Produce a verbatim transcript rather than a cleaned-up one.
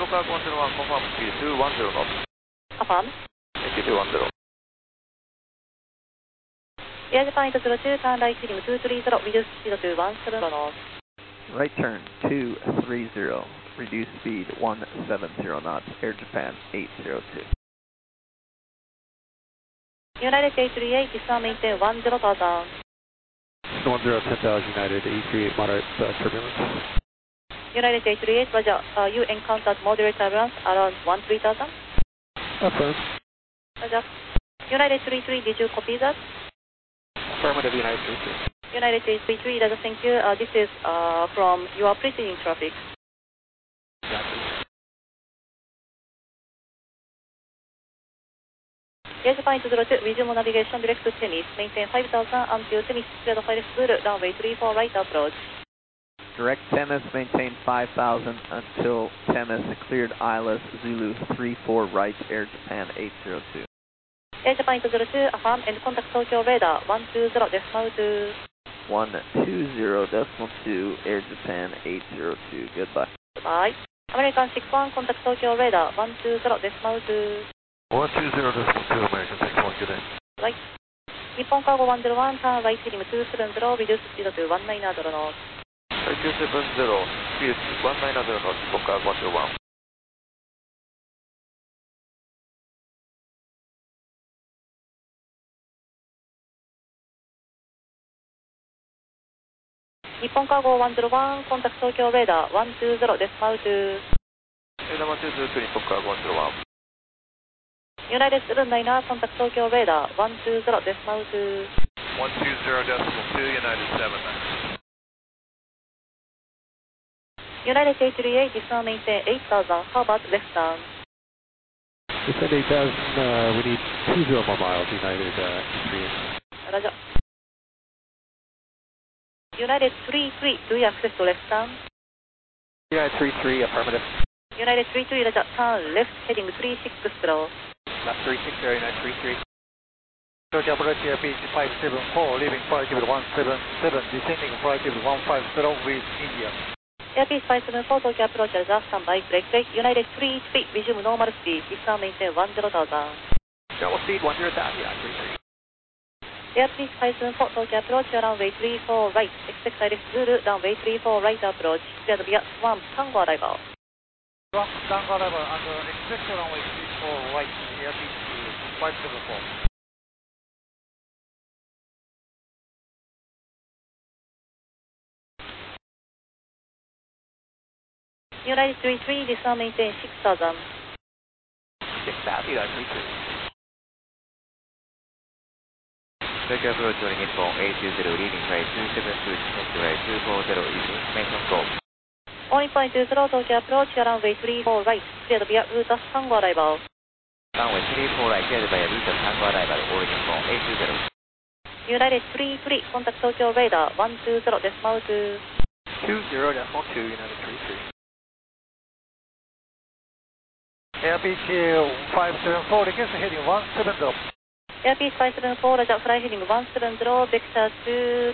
Car one zero one, confirm speed two one zero knots. Affirm. Thank you, two one zero. Air Japan eight zero two, turn right heading two three zero, reduce speed to one seven zero knots. Right turn two three zero, reduce speed one seven zero knots, Air Japan eight zero two. United eight three eight, dismount maintain one zero thousand. one zero, ten thousand United, eight three eight, moderate uh, turbulence. United eight three eight, Roger, uh, you encountered moderate turbulence around one three thousand. Affirm. Roger. United three three, did you copy that? Affirmative, United three three. United eight three three, Roger, thank you. Uh, this is uh, from your preceding traffic. Air Japan eight zero two, resume navigation direct to Tennis, maintain five thousand until Tennis, clear the flight school, runway three four right approach. Direct Temis, maintain five thousand until Temis, cleared I L S, Zulu three four right, Air Japan eight zero two. Air Japan eight zero two, affirm and contact Tokyo radar one two zero decimal two. one two zero decimal two, Air Japan eight zero two, goodbye. Goodbye. American six one, contact Tokyo radar one two zero decimal two. one two zero decimal two, American six one, good day. Right. Nippon Cargo one zero one, turn right heading two seven zero, reduce speed to one nine zero knots. two seven zero, speed one nine zero knots, Nippon Car one zero one. Nippon Cargo one zero one, contact Tokyo radar one two zero decimal two. Radar one two zero two, Nippon Car one zero one. United seven niner, contact Tokyo radar one two zero decimal two. one two zero decimal two, United seven niner. United eight three eight, dismount maintain eight thousand, Harvard left down. Descend eight thousand, uh, we need two zero more miles, United uh, eight three eight. Roger. United three three, do you access to left down? United three three, affirmative. United three three, Roger, turn left heading three six zero. Left three six zero, United three three. Tokyo approach airspeed five seven four, leaving flight level one seven seven, descending flight level one five zero with India. Airspeed five seven four, Tokyo approach, Roger, standby, brake brake. United three three, resume normal speed, dismount maintain one zero thousand. Normal speed one zero thousand, United three three. Airspeed five seven four, Tokyo approach, runway three four right, expect direct Zulu, runway three four right approach, cleared via Swamp, Tango arrival. Swamp, Tango arrival, and uh, expect runway three four right, airspeed five seven four. United three three, dismount maintain six thousand. six thousand, United three three. Tokyo approach on Nippon eight two zero, leading flight two seven two, descent to right two four zero, using information go. On point two zero, Tokyo approach, runway three four right, cleared via Utas, Tango arrival. Runway three four right, cleared by a route of Tango arrival, all Nippon eight two zero. United three three, contact Tokyo radar one two zero decimal two. two zero decimal two, United three three. Airspeed five seven four, against heading one seven zero. Airspeed five seven four, Roger, fly heading one seven zero, vector two